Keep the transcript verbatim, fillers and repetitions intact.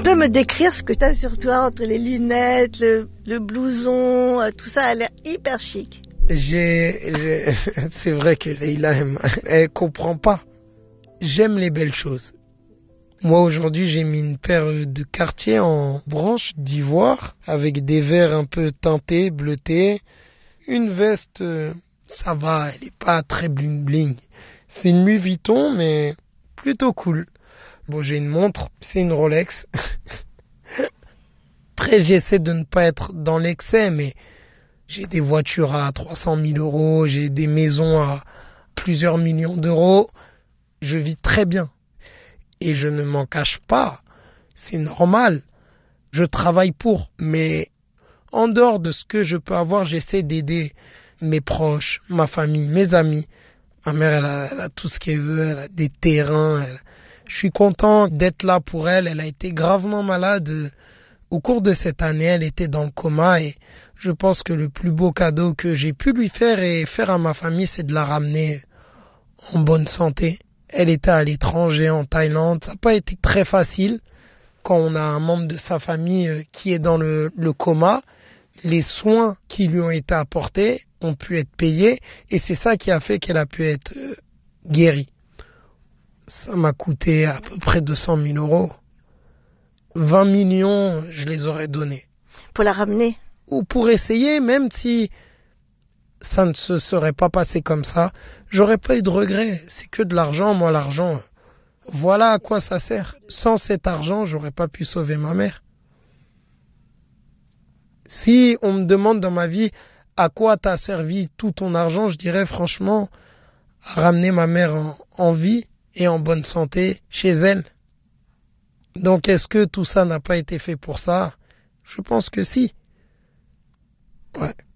peux me décrire ce que tu as sur toi, entre les lunettes, le, le blouson, euh, tout ça a l'air hyper chic. J'ai, j'ai c'est vrai que Leïla, elle, elle comprend pas. J'aime les belles choses. Moi, aujourd'hui, j'ai mis une paire de quartiers en branche d'ivoire avec des verres un peu teintés, bleutés. Une veste, euh, ça va, elle est pas très bling bling. C'est une Louis Vuitton, mais plutôt cool. Bon, j'ai une montre, c'est une Rolex. Après, j'essaie de ne pas être dans l'excès, mais j'ai des voitures à trois cent mille euros, j'ai des maisons à plusieurs millions d'euros. Je vis très bien. Et je ne m'en cache pas. C'est normal. Je travaille pour. Mais en dehors de ce que je peux avoir, j'essaie d'aider mes proches, ma famille, mes amis. Ma mère, elle a, elle a tout ce qu'elle veut. Elle a des terrains. Elle... Je suis content d'être là pour elle. Elle a été gravement malade. Au cours de cette année, elle était dans le coma. Et je pense que le plus beau cadeau que j'ai pu lui faire et faire à ma famille, c'est de la ramener en bonne santé. Elle était à l'étranger, en Thaïlande. Ça n'a pas été très facile quand on a un membre de sa famille qui est dans le, le coma. Les soins qui lui ont été apportés ont pu être payés et c'est ça qui a fait qu'elle a pu être euh, guérie. Ça m'a coûté à peu près deux cent mille euros. vingt millions, je les aurais donnés. Pour la ramener? Ou pour essayer, même si ça ne se serait pas passé comme ça, j'aurais pas eu de regrets. C'est que de l'argent, moi l'argent, voilà à quoi ça sert. Sans cet argent, j'aurais pas pu sauver ma mère. Si on me demande dans ma vie à quoi t'as servi tout ton argent, je dirais franchement à ramener ma mère en, en vie et en bonne santé chez elle. Donc est-ce que tout ça n'a pas été fait pour ça? Je pense que si. Ouais.